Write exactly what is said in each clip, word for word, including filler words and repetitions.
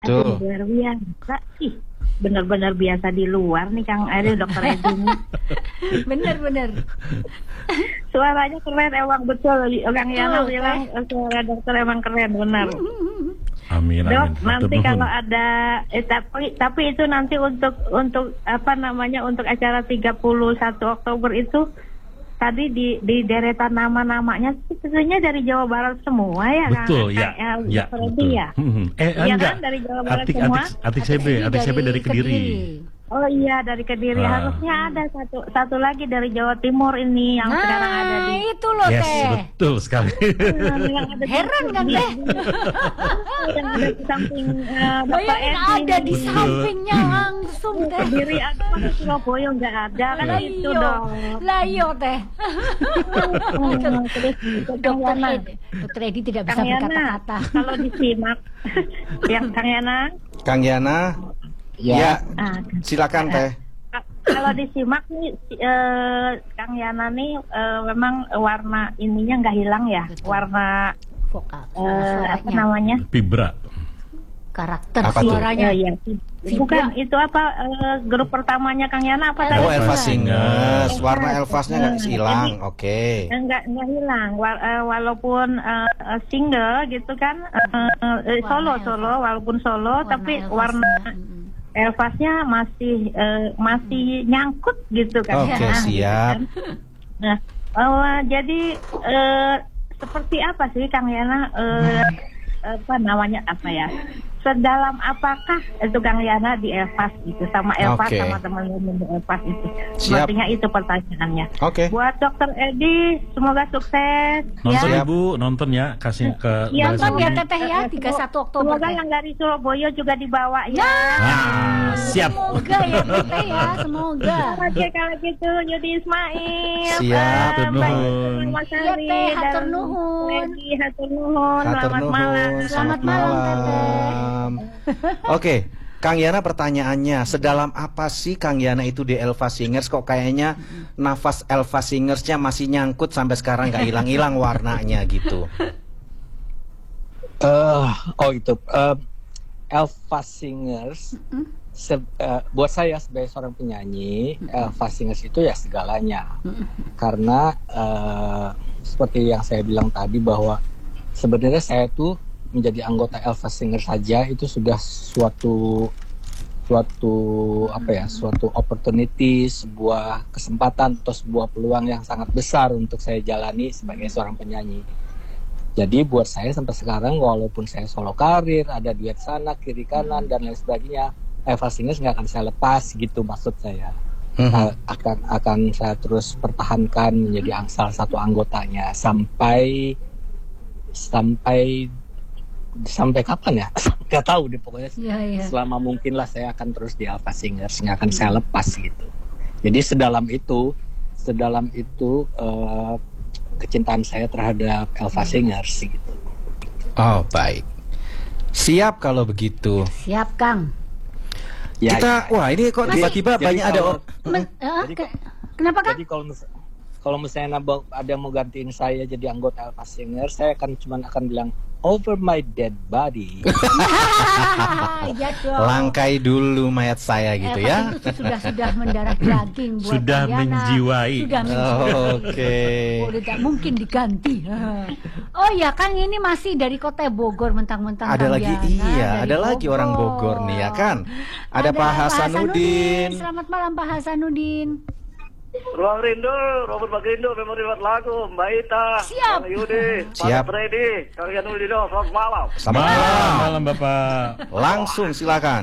Betul. Luar biasa. Ih, benar-benar biasa di luar nih Kang Edi, Dokter Edi. Bener-bener. Suaranya keren emang betul. Kang Yana bilang suara dokter emang keren, benar. Amin, Dok, amin. nanti Betul. kalau ada eh, tapi tapi itu nanti untuk untuk apa namanya untuk acara tiga puluh satu Oktober itu tadi di di deretan nama-namanya tentunya dari Jawa Barat semua ya kan? Betul, ya. Kang El, Ya, Dokter Edi betul. ya? Hmm, eh, Iya enggak. kan, dari Jawa Barat Atik, semua? atik, atik C B, atik C B dari Kediri. Oh iya, dari Kediri. Ah. Harusnya ada satu satu lagi dari Jawa Timur ini yang sekarang ada Nah, di itu loh Yes, Teh. betul sekali. yang ada di- Heran kan, di- Teh? yang ada di samping eh, Dokter Bayangin Edi ada di ini. sampingnya langsung Teh. Kediri ada, di Surabaya nggak ada kan Lah itu iyo, dong. lah iyo Teh. Hmm, terus Dokter Kang Yana, Edi, Dokter Edi tidak bisa Kang Yana, berkata-kata. kalau disimak, yang Kang Yana, Kang Yana. Ya, ah, silakan Teh. kalau disimak nih eh, Kang Yana nih eh, memang warna ininya nggak hilang ya, Betul. warna Vokal, eh, apa suaranya, namanya? Fibra. karakter Apa tuh? suaranya. Ya, ya. Bukan itu apa eh, grup pertamanya Kang Yana apa tadi? Oh, Elva Singers. Elva. Warna Elvasnya nggak hilang. Oke. Enggak enggak hilang. Wa- eh, walaupun eh, eh, single gitu kan eh, eh, solo Warna solo walaupun solo Warna tapi Elvasnya. warna Mm-mm. Elvasnya masih eh, masih nyangkut gitu kan. Oke, Ya, siap. gitu kan. Nah, eh, jadi eh, seperti apa sih Kang Yana eh, apa namanya apa ya? Sedalam apakah itu Kang Yana di Elvas gitu sama Elvas Oke. sama teman-teman di Elvas itu? Siap. Sepertinya itu pertanyaannya. Oke. Buat Dokter Edi, semoga sukses. Nonton ya. Ibu, nonton ya, kasih ke Iya, Mbak Nonton ya Sumi. Teteh ya, tiga puluh satu Oktober Semoga Teh. yang dari Surabaya juga dibawa ya. Ah, siap. Semoga ya Teteh ya, semoga. Oke kalau gitu Yudi Ismail, Siap, eh, Mbak nuhun. Mas Iya, Ali Teh, dan hatur nuhun. Edi, hatur nuhun. Hatur Selamat nuhun. malam. Selamat malam, malam. Oke, Kang Yana pertanyaannya, sedalam apa sih Kang Yana itu di Elva Singers? Kok kayaknya nafas Elva Singersnya masih nyangkut sampai sekarang nggak hilang-hilang warnanya gitu. Eh, oh itu eh, Elva Singers. se- eh, buat saya sebagai seorang penyanyi, Elva Singers itu ya segalanya. Karena eh, seperti yang saya bilang tadi bahwa sebenarnya saya tuh menjadi anggota Elva Singers saja itu sudah suatu suatu apa ya, suatu opportunity, sebuah kesempatan atau sebuah peluang yang sangat besar untuk saya jalani sebagai seorang penyanyi. Jadi buat saya sampai sekarang walaupun saya solo karir, ada duet sana kiri kanan dan lain sebagainya, Elva Singers nggak akan saya lepas gitu maksud saya. Mhm. akan akan saya terus pertahankan menjadi salah satu anggotanya sampai sampai sampai kapan ya? Nggak tahu deh pokoknya. Iya, iya. Selama mungkin lah saya akan terus di Elva Singers, nggak akan saya lepas gitu. Jadi sedalam itu, sedalam itu eh, kecintaan saya terhadap Elva Singers gitu. Oh, baik. Siap kalau begitu. Siap Kang. Ya, Kita, ya. wah ini kok tiba-tiba Jadi banyak ada kalau- or- Men- eh, Jadi- ke- kenapa Kang? Jadi kalau mis- kalau misalnya nabo- ada mau gantiin saya jadi anggota Elva Singers, saya akan cuman akan bilang over my dead body. Iya dong. langkai dulu mayat saya gitu Elva ya. itu sudah sudah mendarah daging buat Sudah Kang Yana. menjiwai. Sudah menjiwai. Oke. Oh, tidak mungkin diganti. Oh ya, Kang ini masih dari kota Bogor mentang-mentang Ada Kang lagi, Yana iya, dari ada lagi orang Bogor nih ya kan. Ada Pak Hasanuddin. Selamat malam Pak Hasanuddin. Ruang Rindu, Robert Bagindo, Memori Buat Lagu, Mbak Ita, Siap. Kang Yudi, Siap. Pak Freddy, Kang Yanulino, selamat malam. Selamat Malam, malam. malam Bapak. Langsung silakan.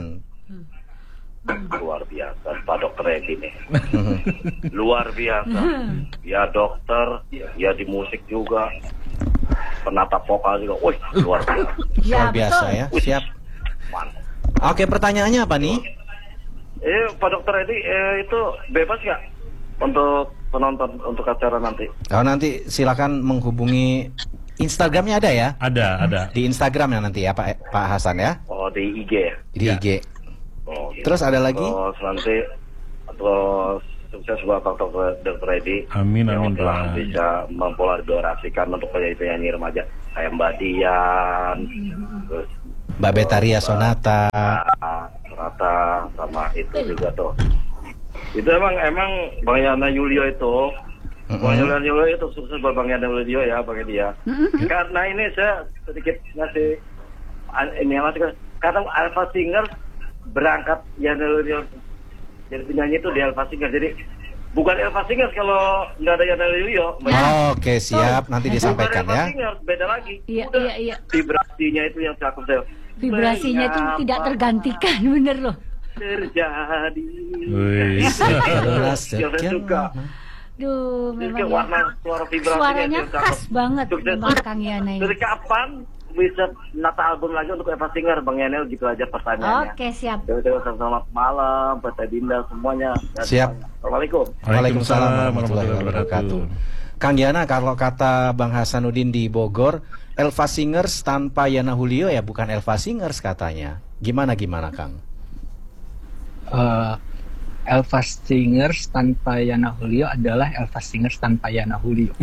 Luar biasa, Pak Dokter Edi nih. Luar biasa. Ya dokter, ya di musik juga. Penata vokal juga. Wih, luar biasa. Ya, Luar biasa betul. ya. Siap. Mantap. Oke, pertanyaannya apa nih? Eh, Pak Dokter Edi, eh, itu bebas nggak untuk penonton untuk acara nanti? Oh, nanti silakan menghubungi Instagramnya ada ya? Ada, ada. Di Instagram ya nanti ya Pak Pak Hasan ya? Oh, di I G ya? Di Ya. I G. Oh, gitu. Terus ada lagi? Terus nanti terus sukses buat Pak Dokter Dokter Edi. Amin, yang amin, telah Pak. bisa mempolarisasikan untuk penyanyi-penyanyi remaja kayak Mbak Dian, terus Mbak Betaria Sonata. Ah, Rata sama itu juga tuh. Itu emang emang Bang Yana Yulio itu, Bang Yana Yulio itu sukses buat Bang Yana Yulio ya, Bang dia. Karena ini saya sedikit ngasih an- ini masih karena Alpha Singer berangkat Yana Yulio jadi penyanyi itu di Alpha Singer. Jadi bukan Alpha Singer kalau nggak ada Yana Yulio. Oke, siap, nanti disampaikan Bukan ya. Alpha Singer, beda lagi. Iya, Udah, iya, iya. vibrasinya itu yang cakep saya. Vibrasinya itu Mengapa tidak tergantikan, bener loh. terjadi. Wih. Yang saya suka. Duh, Jadi memang ya. warna suara vibrasinya Suaranya yang cakep. khas banget Sukses. Bang Kang Yana ini. Dari kapan bisa nata album lagi untuk Eva Singer, Bang Yanel, gitu aja pertanyaannya. Oke, siap. Terima kasih, selamat malam, Pak Dinda semuanya. Dan Siap. semuanya. Assalamualaikum. Waalaikumsalam warahmatullahi wabarakatuh. Kang Yana, kalau kata Bang Hasanuddin di Bogor, Elva Singers tanpa Yana Julio ya bukan Elva Singers katanya. Gimana gimana Kang? Uh, Elva Singers tanpa Yana Julio adalah Elva Singers tanpa Yana Julio.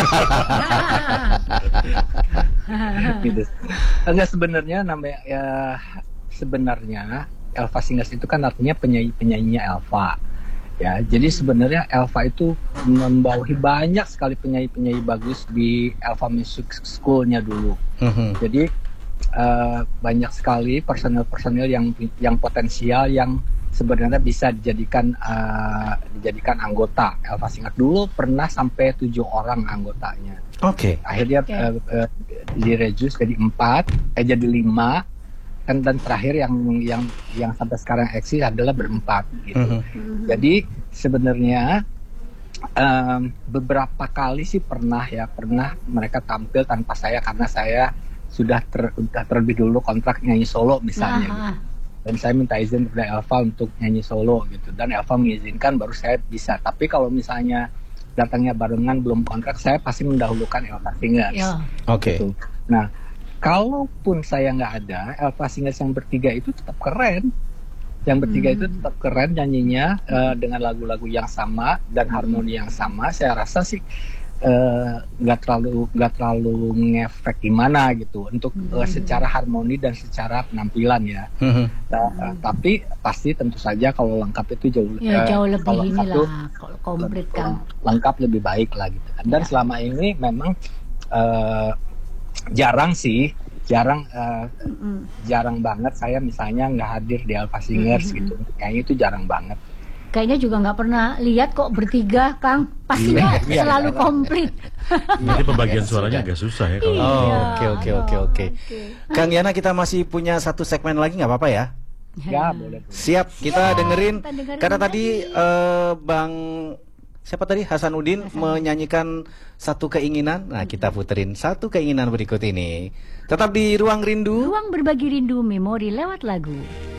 Gitu. Enggak, sebenarnya namanya ya, sebenarnya Elva Singers itu kan artinya penyanyi penyanyinya Elva. Ya, jadi sebenarnya Elva itu membawahi banyak sekali penyanyi-penyanyi bagus di Elva Music School-nya dulu. Jadi uh, banyak sekali personel-personel yang yang potensial yang sebenarnya bisa dijadikan uh, dijadikan anggota. Elva Singer dulu pernah sampai tujuh orang anggotanya. Oke. Akhirnya Oke. uh, uh, direduce jadi empat, eh jadi lima. Kan dan terakhir yang yang yang sampai sekarang eksis adalah berempat gitu. Jadi sebenarnya um, beberapa kali sih pernah ya pernah mereka tampil tanpa saya karena saya sudah ter, sudah terlebih dulu kontrak nyanyi solo misalnya. Nah, Gitu. Dan saya minta izin kepada Elva untuk nyanyi solo gitu. Dan Elva mengizinkan baru saya bisa. Tapi kalau misalnya datangnya barengan belum kontrak, saya pasti mendahulukan Elva Singers. ya. Oke. Gitu. Nah, kalaupun saya nggak ada, Elva Singers yang bertiga itu tetap keren. Yang bertiga Hmm. itu tetap keren nyanyinya eh, dengan lagu-lagu yang sama dan harmoni yang sama. Saya rasa sih eh, nggak terlalu nggak terlalu ngefek gimana gitu untuk eh, secara harmoni dan secara penampilan ya. Mhm. Nah, eh, tapi pasti tentu saja kalau lengkap itu jauh Ya, eh, jauh lebih kalau lengkap tuh inilah kalau komplit kan. lengkap lebih baik lah gitu kan. Dan selama ini memang eh, jarang sih, jarang eh, Mm-mm. jarang banget saya misalnya nggak hadir di Alpha Singers Mm-mm. gitu. Kayaknya itu jarang banget. Kayaknya juga nggak pernah lihat kok bertiga, Kang. Pastinya Iya, selalu iya. komplit. Nanti pembagian suaranya agak susah ya kalau Iya. Oh, oke oke oke aduh, oke. Kang Yana, kita masih punya satu segmen lagi nggak apa-apa ya? Ya boleh. Siap, kita Siap, dengerin. kita dengerin Karena lagi. tadi eh, Bang siapa tadi Hasanuddin menyanyikan satu keinginan. Nah, kita puterin satu keinginan berikut ini. Tetap di Ruang Rindu. Ruang berbagi rindu memori lewat lagu.